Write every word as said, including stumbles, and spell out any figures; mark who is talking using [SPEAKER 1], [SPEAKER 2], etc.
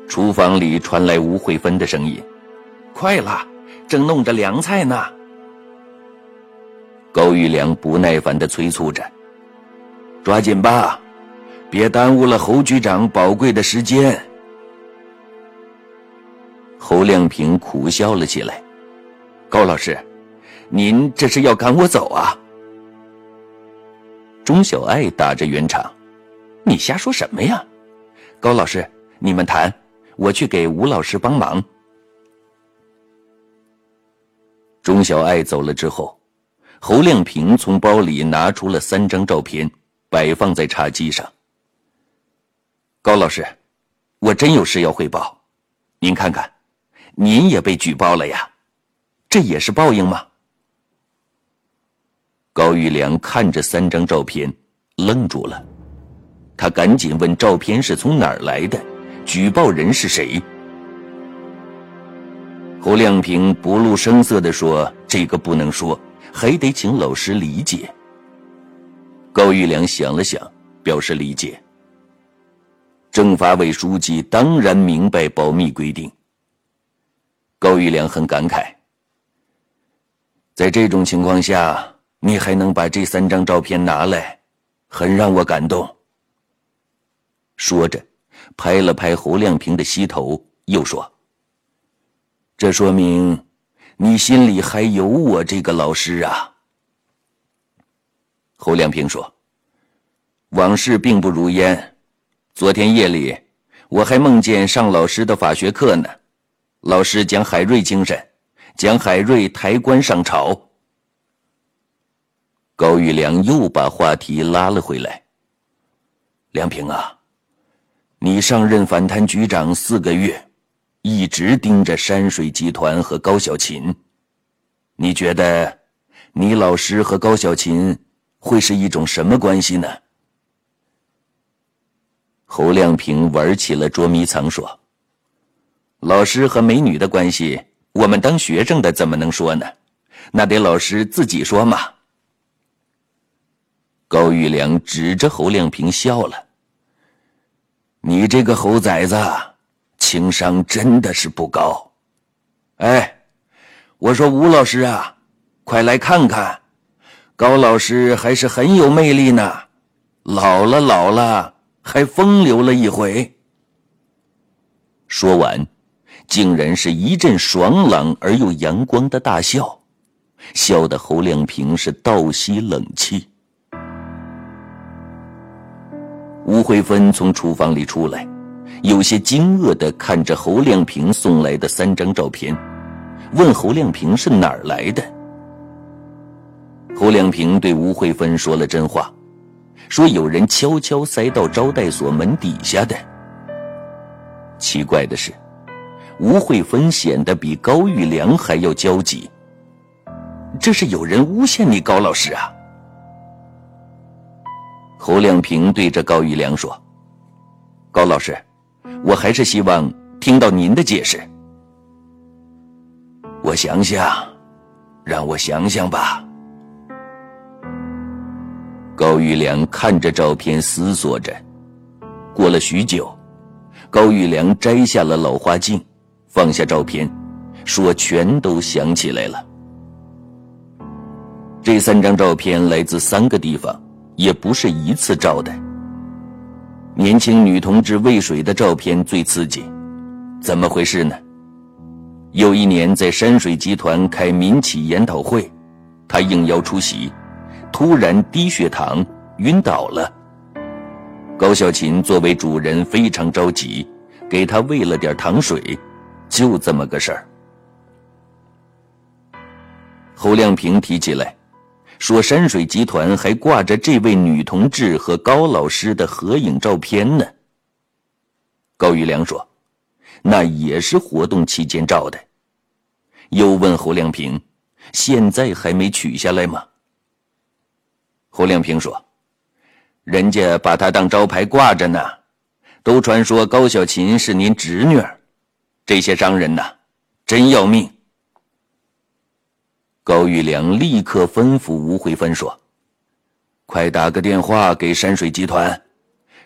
[SPEAKER 1] 厨房里传来吴慧芬的声音：“快了，正弄着凉菜呢。”高玉良不耐烦地催促着：“抓紧吧，别耽误了侯局长宝贵的时间。”侯亮平苦笑了起来：“高老师，您这是要赶我走啊？”钟小爱打着圆场：“你瞎说什么呀？高老师，你们谈，我去给吴老师帮忙。”钟小爱走了之后，侯亮平从包里拿出了三张照片，摆放在茶几上。“高老师，我真有事要汇报，您看看，您也被举报了呀，这也是报应吗？”高玉良看着三张照片，愣住了。他赶紧问照片是从哪儿来的，举报人是谁。侯亮平不露声色地说：“这个不能说，还得请老师理解。”高玉良想了想，表示理解。政法委书记当然明白保密规定。高玉良很感慨：“在这种情况下，你还能把这三张照片拿来，很让我感动。”说着，拍了拍侯亮平的膝头，又说：“这说明你心里还有我这个老师啊。”侯亮平说：“往事并不如烟，昨天夜里我还梦见上老师的法学课呢，老师讲海瑞精神，讲海瑞抬棺上朝。”高玉良又把话题拉了回来：“梁平啊，你上任反贪局长四个月，一直盯着山水集团和高小琴，你觉得你老师和高小琴会是一种什么关系呢？”侯亮平玩起了捉迷藏，说：“老师和美女的关系，我们当学生的怎么能说呢？那得老师自己说嘛。”高玉良指着侯亮平笑了：“你这个猴崽子，情商真的是不高。哎，我说吴老师啊，快来看看，高老师还是很有魅力呢，老了老了，还风流了一回。”说完，竟然是一阵爽朗而又阳光的大笑，笑得侯亮平是倒吸冷气。吴慧芬从厨房里出来，有些惊愕地看着侯亮平送来的三张照片，问侯亮平是哪儿来的。侯亮平对吴慧芬说了真话，说有人悄悄塞到招待所门底下的。奇怪的是，吴慧芬显得比高玉良还要焦急。这是有人诬陷你高老师啊？侯亮平对着高玉良说：“高老师，我还是希望听到您的解释。”“我想想，让我想想吧。”高玉良看着照片思索着。过了许久，高玉良摘下了老花镜，放下照片，说全都想起来了。这三张照片来自三个地方，也不是一次照的。年轻女同志喂水的照片最刺激，怎么回事呢？有一年在山水集团开民企研讨会，她应邀出席，突然低血糖晕倒了。高小琴作为主人非常着急，给她喂了点糖水，就这么个事儿。侯亮平提起来，说山水集团还挂着这位女同志和高老师的合影照片呢。高玉良说，那也是活动期间照的。又问侯亮平，现在还没取下来吗？侯亮平说，人家把她当招牌挂着呢，都传说高小琴是您侄女儿，这些商人呐，真要命。高玉良立刻吩咐吴慧芬说，快打个电话给山水集团，